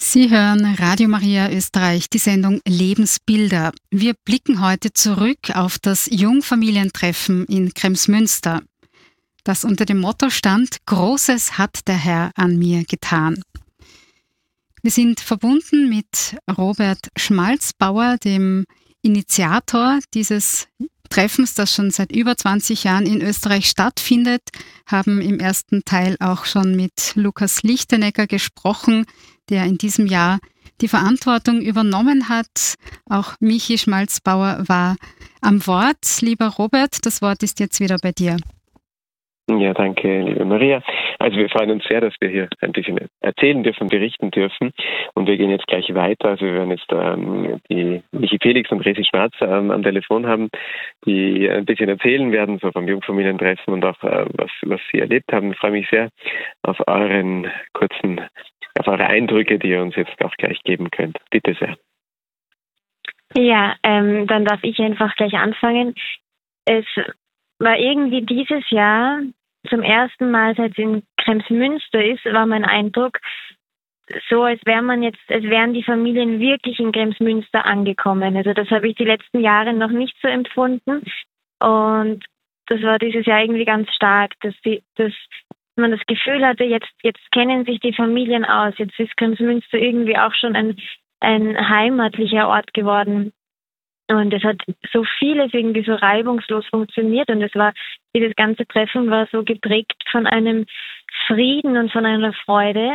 Sie hören Radio Maria Österreich, die Sendung Lebensbilder. Wir blicken heute zurück auf das Jungfamilientreffen in Kremsmünster, das unter dem Motto stand: Großes hat der Herr an mir getan. Wir sind verbunden mit Robert Schmalzbauer, dem Initiator dieses Treffens, das schon seit über 20 Jahren in Österreich stattfindet, haben im ersten Teil auch schon mit Lukas Lichtenegger gesprochen, der in diesem Jahr die Verantwortung übernommen hat. Auch Michi Schmalzbauer war am Wort. Lieber Robert, das Wort ist jetzt wieder bei dir. Ja, danke, liebe Maria. Also wir freuen uns sehr, dass wir hier ein bisschen erzählen dürfen, berichten dürfen. Und wir gehen jetzt gleich weiter. Also wir werden jetzt die Michi Felix und Resi Schwarz am Telefon haben, die ein bisschen erzählen werden, so vom Jungfamilientreffen und auch was sie erlebt haben. Ich freue mich sehr auf eure Eindrücke, die ihr uns jetzt auch gleich geben könnt. Bitte sehr. Ja, dann darf ich einfach gleich anfangen. Es war irgendwie dieses Jahr zum ersten Mal, seit es in Kremsmünster ist, war mein Eindruck so, als wären die Familien wirklich in Kremsmünster angekommen. Also das habe ich die letzten Jahre noch nicht so empfunden. Und das war dieses Jahr irgendwie ganz stark, dass man das Gefühl hatte, jetzt kennen sich die Familien aus. Jetzt ist Kremsmünster irgendwie auch schon ein heimatlicher Ort geworden. Und es hat so vieles irgendwie so reibungslos funktioniert. Und dieses ganze Treffen war so geprägt von einem Frieden und von einer Freude.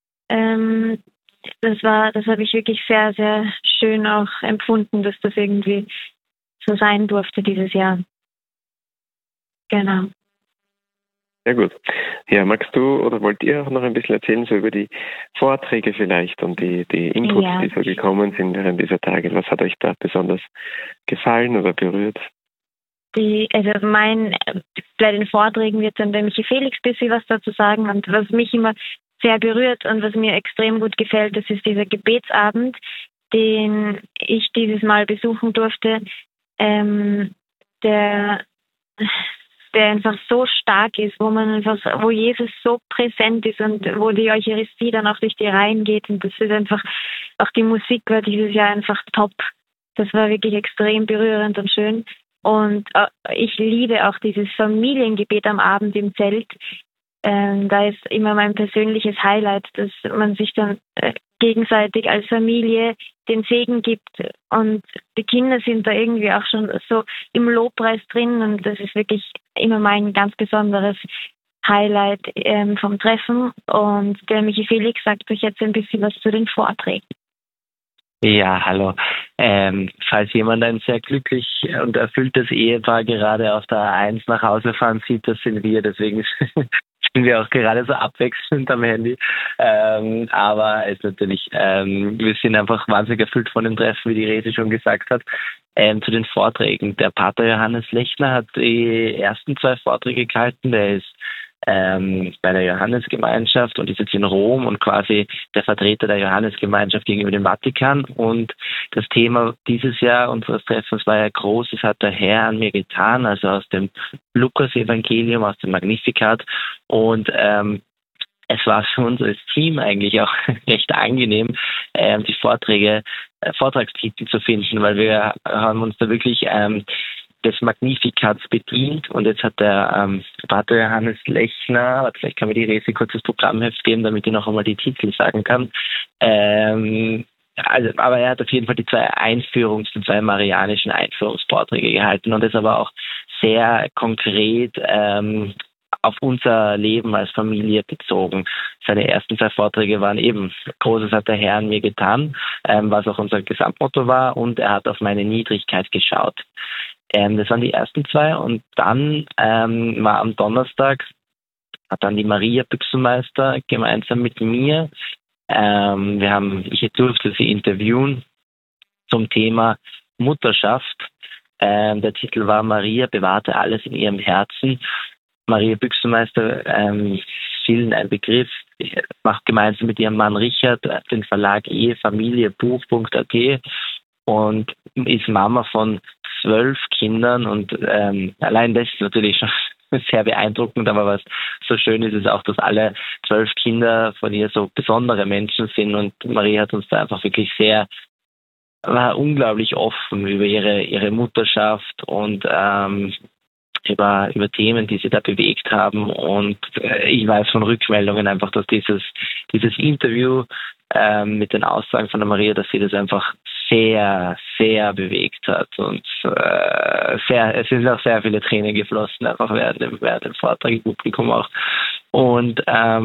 Das habe ich wirklich sehr, sehr schön auch empfunden, dass das irgendwie so sein durfte dieses Jahr. Genau. Sehr gut. Ja, magst du oder wollt ihr auch noch ein bisschen erzählen, so über die Vorträge vielleicht und die Inputs, die so gekommen sind während dieser Tage? Was hat euch da besonders gefallen oder berührt? Bei den Vorträgen wird dann der Michi Felix ein bisschen was dazu sagen. Und was mich immer sehr berührt und was mir extrem gut gefällt, das ist dieser Gebetsabend, den ich dieses Mal besuchen durfte, der einfach so stark ist, wo Jesus so präsent ist und wo die Eucharistie dann auch durch die Reihen geht. Und das ist einfach, auch die Musik war dieses Jahr einfach top. Das war wirklich extrem berührend und schön. Und ich liebe auch dieses Familiengebet am Abend im Zelt. Da ist immer mein persönliches Highlight, dass man sich dann gegenseitig als Familie den Segen gibt. Und die Kinder sind da irgendwie auch schon so im Lobpreis drin. Und das ist wirklich immer mein ganz besonderes Highlight vom Treffen. Und der Michi Felix sagt euch jetzt ein bisschen was zu den Vorträgen. Ja, hallo. Falls jemand ein sehr glücklich und erfülltes Ehepaar gerade auf der A1 nach Hause fahren sieht, das sind wir. Deswegen sind wir auch gerade so abwechselnd am Handy. Aber es ist natürlich, wir sind einfach wahnsinnig erfüllt von dem Treffen, wie die Resi schon gesagt hat. Zu den Vorträgen. Der Pater Johannes Lechner hat die ersten 2 Vorträge gehalten. Der ist bei der Johannesgemeinschaft und ist jetzt in Rom und quasi der Vertreter der Johannesgemeinschaft gegenüber dem Vatikan. Und das Thema dieses Jahr unseres Treffens war ja: Großes hat der Herr an mir getan, also aus dem Lukas-Evangelium, aus dem Magnificat. Und es war für uns als Team eigentlich auch recht angenehm, die Vortragstitel zu finden, weil wir haben uns da wirklich des Magnifikats bedient. Und jetzt hat der Pater Johannes Lechner, vielleicht kann mir die Resi kurz das Programmheft geben, damit ich noch einmal die Titel sagen kann. Aber er hat auf jeden Fall die 2 marianischen Einführungsvorträge gehalten und das aber auch sehr konkret auf unser Leben als Familie bezogen. Seine ersten 2 Vorträge waren eben: Großes hat der Herr an mir getan, was auch unser Gesamtmotto war, und er hat auf meine Niedrigkeit geschaut. Das waren die ersten 2, und dann war am Donnerstag, hat dann die Maria Büchsenmeister gemeinsam mit mir, ich durfte sie interviewen zum Thema Mutterschaft. Der Titel war: Maria bewahrte alles in ihrem Herzen. Maria Büchsenmeister, vielen ein Begriff, macht gemeinsam mit ihrem Mann Richard den Verlag ehefamiliebuch.at und ist Mama von 12 Kindern, und allein das ist natürlich schon sehr beeindruckend. Aber was so schön ist auch, dass alle 12 Kinder von ihr so besondere Menschen sind. Und Marie hat uns da einfach wirklich war unglaublich offen über ihre Mutterschaft und über Themen, die sie da bewegt haben. Und ich weiß von Rückmeldungen einfach, dass dieses Interview mit den Aussagen von der Maria, dass sie das einfach sehr, sehr bewegt hat. Und es sind auch sehr viele Tränen geflossen, einfach während dem Vortrag im Publikum auch. Und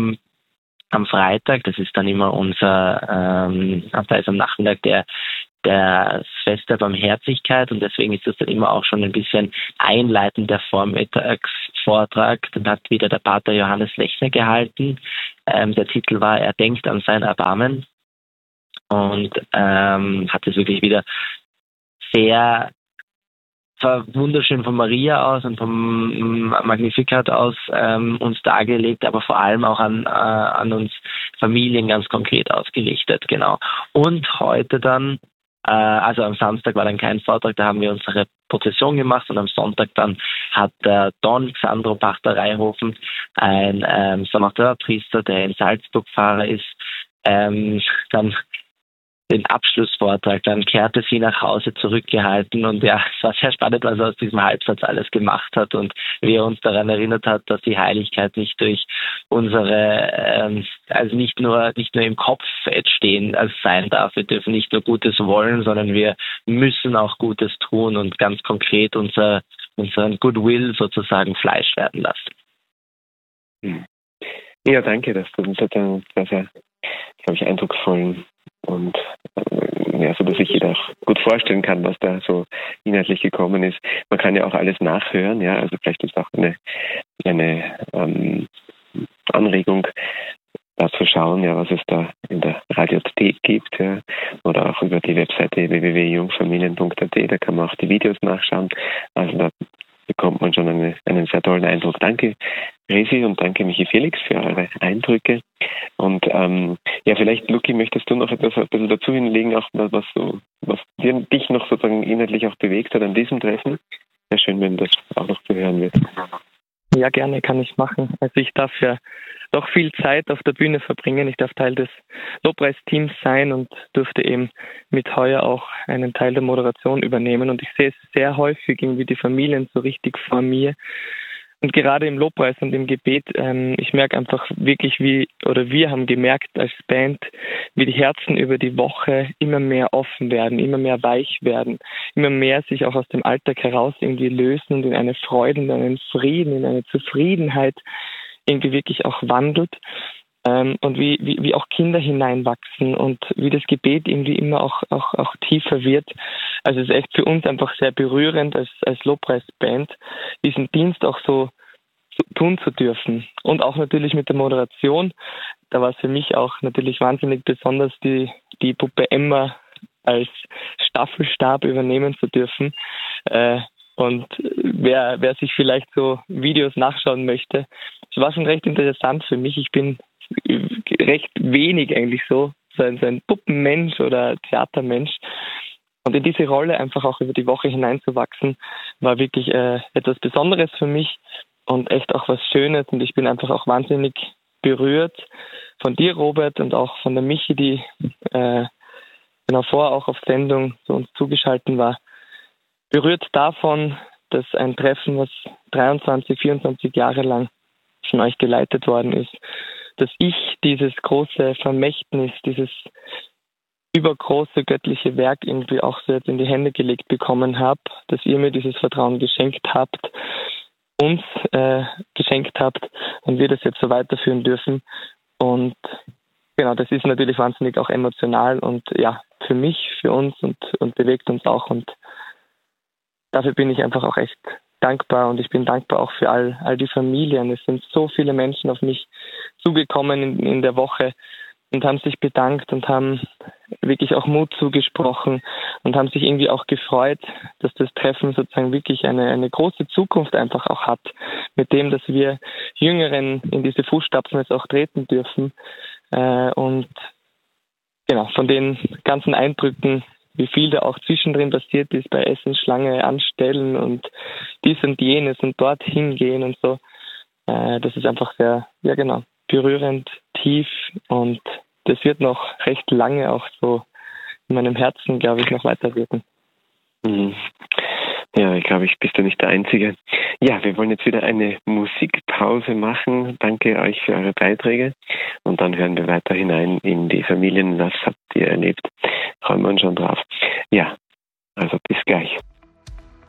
am Freitag, das ist dann immer da ist am Nachmittag der Fest der Barmherzigkeit, und deswegen ist das dann immer auch schon ein bisschen einleitend der Vormittagsvortrag. Dann hat wieder der Pater Johannes Lechner gehalten. Der Titel war „Er denkt an sein Erbarmen", und hat es wirklich wieder sehr, zwar wunderschön von Maria aus und vom Magnificat aus uns dargelegt, aber vor allem auch an uns Familien ganz konkret ausgerichtet, genau. Und heute dann, also am Samstag war dann kein Vortrag, da haben wir unsere Prozession gemacht, und am Sonntag dann hat der Don Xandro Pachter-Reihofen, ein Amateurpriester, der in Salzburg Pfarrer ist, dann den Abschlussvortrag, dann kehrte sie nach Hause zurückgehalten, und ja, es war sehr spannend, was er aus diesem Halbsatz alles gemacht hat und wie er uns daran erinnert hat, dass die Heiligkeit nicht durch unsere, also nicht nur im Kopf entstehen sein darf. Wir dürfen nicht nur Gutes wollen, sondern wir müssen auch Gutes tun und ganz konkret unseren Goodwill sozusagen Fleisch werden lassen. Ja, danke, das hat einen sehr, sehr, glaube ich, eindrucksvollen und so dass sich jeder auch gut vorstellen kann, was da so inhaltlich gekommen ist. Man kann ja auch alles nachhören, ja, also vielleicht ist auch eine Anregung, da zu schauen, ja, was es da in der Radiothek gibt, ja, oder auch über die Webseite www.jungfamilien.at, da kann man auch die Videos nachschauen. Also da bekommt man schon einen sehr tollen Eindruck. Danke, Resi, und danke, Michi Felix, für eure Eindrücke. Und vielleicht, Luki, möchtest du noch etwas ein bisschen dazu hinlegen, auch was dich noch sozusagen inhaltlich auch bewegt hat an diesem Treffen? Sehr schön, wenn das auch noch zu hören wird. Ja, gerne, kann ich machen. Also ich darf ja doch viel Zeit auf der Bühne verbringen. Ich darf Teil des Lobpreisteams sein und durfte eben mit heuer auch einen Teil der Moderation übernehmen. Und ich sehe es sehr häufig irgendwie die Familien so richtig vor mir. Und gerade im Lobpreis und im Gebet, ich merke einfach wirklich, wir haben gemerkt als Band, wie die Herzen über die Woche immer mehr offen werden, immer mehr weich werden, immer mehr sich auch aus dem Alltag heraus irgendwie lösen und in eine Freude, in einen Frieden, in eine Zufriedenheit irgendwie wirklich auch wandelt. Und wie auch Kinder hineinwachsen und wie das Gebet irgendwie immer auch tiefer wird. Also es ist echt für uns einfach sehr berührend als Lobpreisband, diesen Dienst auch so tun zu dürfen. Und auch natürlich mit der Moderation, da war es für mich auch natürlich wahnsinnig besonders, die Puppe Emma als Staffelstab übernehmen zu dürfen. Und wer sich vielleicht so Videos nachschauen möchte, es war schon recht interessant für mich. Ich bin recht wenig eigentlich so ein Puppenmensch oder Theatermensch. Und in diese Rolle einfach auch über die Woche hineinzuwachsen, war wirklich etwas Besonderes für mich und echt auch was Schönes. Und ich bin einfach auch wahnsinnig berührt von dir, Robert, und auch von der Michi, die vorher auch auf Sendung zu uns zugeschaltet war. Berührt davon, dass ein Treffen, was 23, 24 Jahre lang von euch geleitet worden ist, dass ich dieses große Vermächtnis, dieses übergroße göttliche Werk irgendwie auch so jetzt in die Hände gelegt bekommen habe, dass ihr mir dieses Vertrauen geschenkt habt, uns geschenkt habt und wir das jetzt so weiterführen dürfen. Und genau, das ist natürlich wahnsinnig auch emotional und ja, für mich, für uns und bewegt uns auch. Und dafür bin ich einfach auch echt dankbar, und ich bin dankbar auch für all die Familien. Es sind so viele Menschen auf mich zugekommen in der Woche und haben sich bedankt und haben wirklich auch Mut zugesprochen und haben sich irgendwie auch gefreut, dass das Treffen sozusagen wirklich eine große Zukunft einfach auch hat, mit dem, dass wir Jüngeren in diese Fußstapfen jetzt auch treten dürfen. Und genau, von den ganzen Eindrücken wie viel da auch zwischendrin passiert ist bei Essensschlange anstellen und dies und jenes und dort hingehen und so. Das ist einfach sehr, ja genau, berührend, tief und das wird noch recht lange auch so in meinem Herzen, glaube ich, noch weiterwirken. Mhm. Ja, ich glaube, ich bist du nicht der Einzige. Ja, wir wollen jetzt wieder eine Musikpause machen. Danke euch für eure Beiträge. Und dann hören wir weiter hinein in die Familien. Was habt ihr erlebt? Freuen wir uns schon drauf.